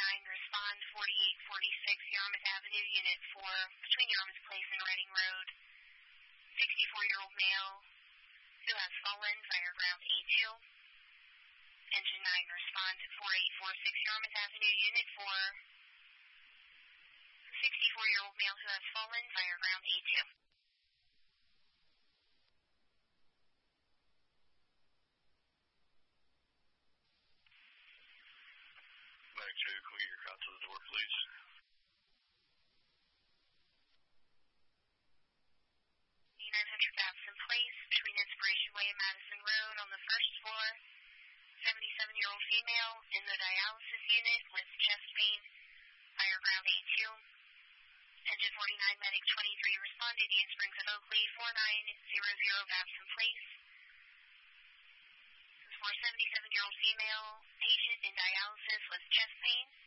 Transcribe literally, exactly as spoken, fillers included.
nine, respond forty-eight forty-six Yarmouth Avenue, Unit four, between Yarmouth Place and Reading Road. sixty-four-year-old male who has fallen via ground A two. Engine nine, respond forty-eight forty-six Yarmouth Avenue, Unit four. sixty-four-year-old male who has fallen via ground A two. Back two, can we get your cot to the door, please? nine hundred Babson Place, between Inspiration Way and Madison Road, on the first floor. seventy-seven-year-old female in the dialysis unit with chest pain via ground A two. Engine forty-nine, medic twenty-three, responded to Springs at Oakley, four nine zero zero Babson Place. For seventy-seven-year-old female patient in dialysis with chest pain.